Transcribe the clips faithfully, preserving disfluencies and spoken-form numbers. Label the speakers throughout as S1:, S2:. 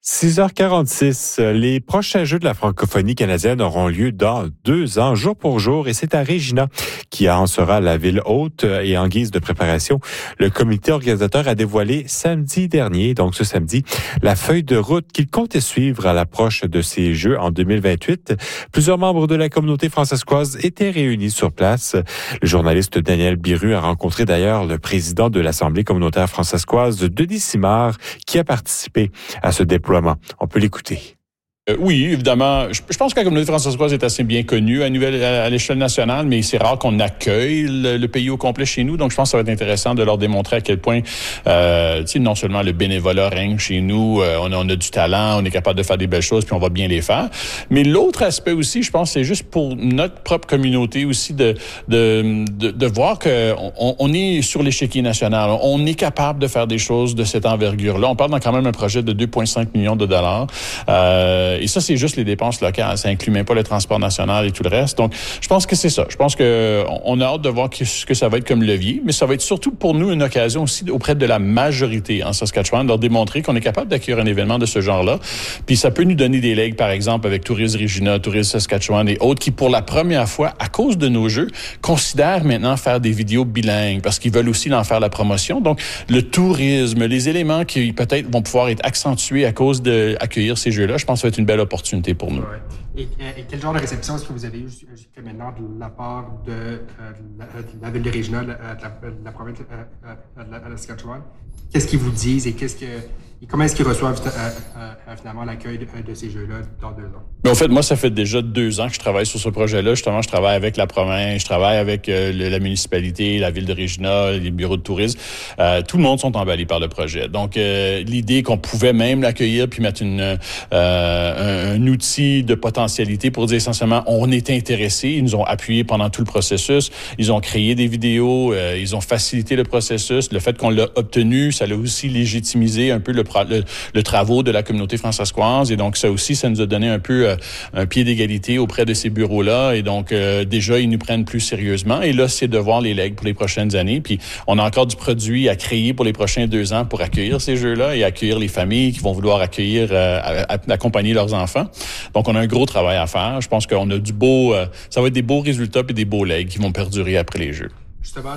S1: six heures quarante-six, les prochains Jeux de la francophonie canadienne auront lieu dans deux ans, jour pour jour, et c'est à Regina qui en sera la ville hôte. Et en guise de préparation, le comité organisateur a dévoilé samedi dernier, donc ce samedi, la feuille de route qu'il comptait suivre à l'approche de ces Jeux en deux mille vingt-huit. Plusieurs membres de la communauté francescoise étaient réunis sur place. Le journaliste Daniel Biru a rencontré d'ailleurs le président de l'Assemblée communautaire francescoise, Denis Simard, qui a participé à ce déploiement. On peut l'écouter.
S2: Euh, oui, évidemment. Je, je pense que la communauté francescoise est assez bien connue à, nouvelle, à, à l'échelle nationale, mais c'est rare qu'on accueille le, le pays au complet chez nous. Donc, je pense que ça va être intéressant de leur démontrer à quel point, euh, tu sais, non seulement le bénévolat règne chez nous, euh, on, a, on a du talent, on est capable de faire des belles choses, puis on va bien les faire. Mais l'autre aspect aussi, je pense, c'est juste pour notre propre communauté aussi de de de, de voir que on, on est sur l'échiquier national. On est capable de faire des choses de cette envergure-là. On parle dans quand même un projet de deux virgule cinq millions de dollars. Euh, Et ça, c'est juste les dépenses locales. Ça inclut même pas le transport national et tout le reste. Donc, je pense que c'est ça. Je pense que on a hâte de voir ce que ça va être comme levier, mais ça va être surtout pour nous une occasion aussi auprès de la majorité en Saskatchewan de leur démontrer qu'on est capable d'accueillir un événement de ce genre-là. Puis ça peut nous donner des legs, par exemple, avec Tourisme Regina, Tourisme Saskatchewan et autres qui, pour la première fois, à cause de nos jeux, considèrent maintenant faire des vidéos bilingues parce qu'ils veulent aussi en faire la promotion. Donc, le tourisme, les éléments qui peut-être vont pouvoir être accentués à cause d'accueillir ces jeux-là, je pense que ça va être une belle opportunité pour nous.
S3: Ouais. Et, et quel genre de réception est-ce que vous avez eu jusqu'à maintenant de la part de, euh, de, la, de la ville de Regina, de la, de la province euh, de la, de la Saskatchewan? Qu'est-ce qu'ils vous disent et qu'est-ce que et comment est-ce qu'ils reçoivent euh, euh, finalement l'accueil de, de ces jeux-là dans deux ans?
S2: Mais en fait, moi, ça fait déjà deux ans que je travaille sur ce projet-là. Justement, je travaille avec la province, je travaille avec euh, le, la municipalité, la ville de Regina, les bureaux de tourisme. Euh, tout le monde sont emballés par le projet. Donc, euh, l'idée qu'on pouvait même l'accueillir puis mettre une, euh, un, un outil de potentialité pour dire essentiellement, on est intéressé. Ils nous ont appuyés pendant tout le processus. Ils ont créé des vidéos. Euh, ils ont facilité le processus. Le fait qu'on l'a obtenu, ça l'a aussi légitimisé un peu le Le, le travaux de la communauté francescoise. Et donc, ça aussi, ça nous a donné un peu euh, un pied d'égalité auprès de ces bureaux-là. Et donc, euh, déjà, ils nous prennent plus sérieusement. Et là, c'est de voir les legs pour les prochaines années. Puis, on a encore du produit à créer pour les prochains deux ans pour accueillir ces jeux-là et accueillir les familles qui vont vouloir accueillir, euh, à, à, accompagner leurs enfants. Donc, on a un gros travail à faire. Je pense qu'on a du beau... Euh, ça va être des beaux résultats et des beaux legs qui vont perdurer après les Jeux.
S3: Justement,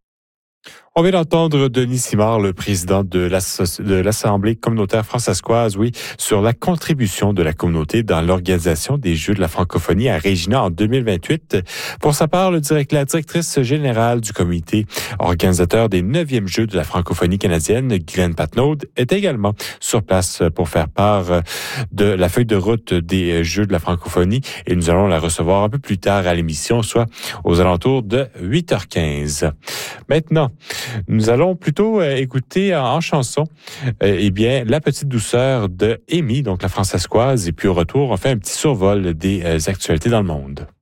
S1: On vient d'entendre Denis Simard, le président de, de l'Assemblée communautaire francescoise, oui, sur la contribution de la communauté dans l'organisation des Jeux de la francophonie à Regina en deux mille vingt-huit. Pour sa part, le direct, la directrice générale du comité organisateur des neuvièmes Jeux de la francophonie canadienne, Guylaine Patnaud, est également sur place pour faire part de la feuille de route des Jeux de la francophonie et nous allons la recevoir un peu plus tard à l'émission, soit aux alentours de huit heures quinze. Maintenant, nous allons plutôt euh, écouter en, en chanson euh, eh bien, La petite douceur de Amy, donc la francescoise. Et puis au retour, on fait un petit survol des euh, actualités dans le monde.